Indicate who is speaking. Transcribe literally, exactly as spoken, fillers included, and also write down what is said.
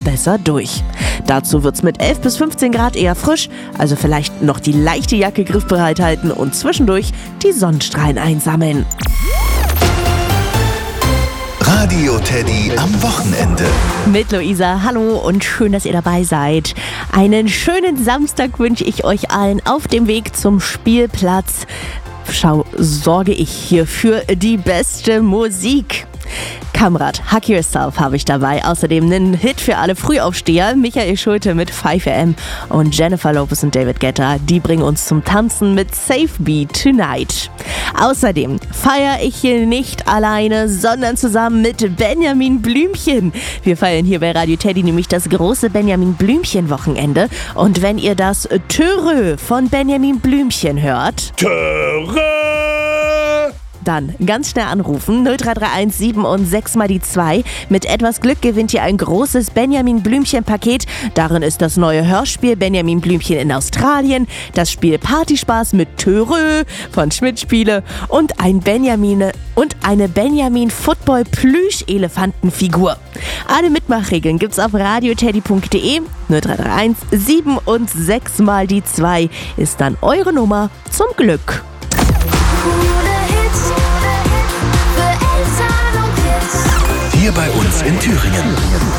Speaker 1: besser durch. Dazu wird's mit elf bis fünfzehn Grad eher frisch, also vielleicht noch die leichte Jacke griffbereit halten und zwischendurch die Sonnenstrahlen einsammeln.
Speaker 2: Radio Teddy am Wochenende.
Speaker 1: Mit Luisa, hallo und schön, dass ihr dabei seid. Einen schönen Samstag wünsche ich euch allen auf dem Weg zum Spielplatz. Schau, sorge ich hier für die beste Musik. Kamrat, Hug Yourself habe ich dabei. Außerdem einen Hit für alle Frühaufsteher. Michael Schulte mit five a m und Jennifer Lopez und David Guetta. Die bringen uns zum Tanzen mit Save Beat Tonight. Außerdem feiere ich hier nicht alleine, sondern zusammen mit Benjamin Blümchen. Wir feiern hier bei Radio Teddy nämlich das große Benjamin Blümchen Wochenende. Und wenn ihr das Törö von Benjamin Blümchen hört...
Speaker 2: Törö!
Speaker 1: Dann ganz schnell anrufen, null drei drei eins sieben und sechs mal die zwei. Mit etwas Glück gewinnt ihr ein großes Benjamin Blümchen-Paket. Darin ist das neue Hörspiel Benjamin Blümchen in Australien, das Spiel Partyspaß mit Törö von Schmidt Spiele und ein Benjamin und eine Benjamin Football Plüsch-Elefantenfigur. Alle Mitmachregeln gibt's auf radioteddy punkt de. null drei drei eins sieben und sechs mal die zwei ist dann eure Nummer zum Glück.
Speaker 2: Hier bei uns in Thüringen.